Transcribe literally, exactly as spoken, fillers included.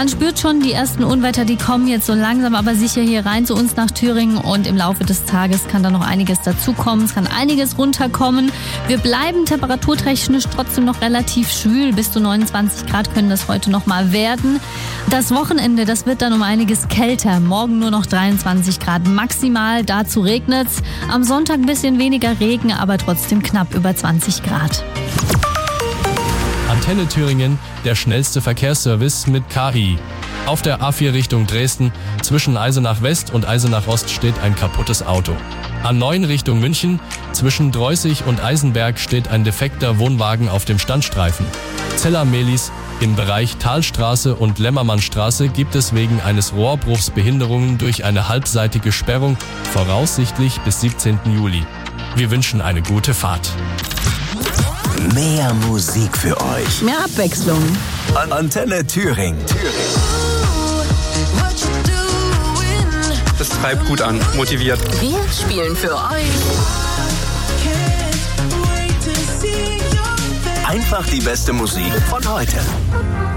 Man spürt schon die ersten Unwetter, die kommen jetzt so langsam, aber sicher hier rein zu uns nach Thüringen und im Laufe des Tages kann da noch einiges dazukommen. Es kann einiges runterkommen. Wir bleiben temperaturtechnisch trotzdem noch relativ schwül. Bis zu neunundzwanzig Grad können das heute noch mal werden. Das Wochenende, das wird dann um einiges kälter. Morgen nur noch dreiundzwanzig Grad maximal. Dazu regnet's. Am Sonntag ein bisschen weniger Regen, aber trotzdem knapp über zwanzig Grad. Antenne Thüringen, der schnellste Verkehrsservice mit K I. Auf der A vier Richtung Dresden, zwischen Eisenach West und Eisenach Ost steht ein kaputtes Auto. A neun Richtung München, zwischen Dreußig und Eisenberg steht ein defekter Wohnwagen auf dem Standstreifen. Zeller-Mehlis, im Bereich Talstraße und Lämmermannstraße gibt es wegen eines Rohrbruchs Behinderungen durch eine halbseitige Sperrung, voraussichtlich bis siebzehnten Juli. Wir wünschen eine gute Fahrt. Mehr Musik für euch. Mehr Abwechslung. An Antenne Thüringen. Das treibt gut an, motiviert. Wir spielen für euch. Einfach die beste Musik von heute.